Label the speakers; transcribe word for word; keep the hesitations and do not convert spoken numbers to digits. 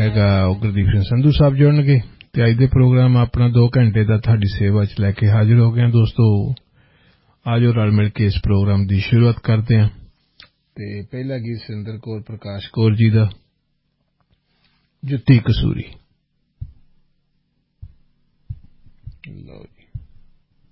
Speaker 1: ਹੈਗਾ ਉਹ ਗੁਰਦੀਪ ਸਿੰਘ ਸੰਧੂ ਸਾਹਿਬ ਜੁੜਨਗੇ ਤੇ ਅੱਜ ਦੇ ਪ੍ਰੋਗਰਾਮ ਆਪਣਾ ਦੋ ਘੰਟੇ ਦਾ ਤੁਹਾਡੀ ਸੇਵਾ 'ਚ ਲੈ ਕੇ ਹਾਜ਼ਰ ਹੋ ਗਏ ਹਾਂ ਦੋਸਤੋ। ਆਜੋ ਰਲ ਮਿਲ ਕੇ ਇਸ ਪ੍ਰੋਗਰਾਮ ਦੀ ਸ਼ੁਰੂਆਤ ਕਰਦੇ ਹਾਂ ਤੇ ਪਹਿਲਾ ਗੀਤ ਸਿੰਦਰ ਕੌਰ ਪ੍ਰਕਾਸ਼ ਕੌਰ ਜੀ ਦਾ ਜੁੱਤੀ ਕਸੂਰੀ।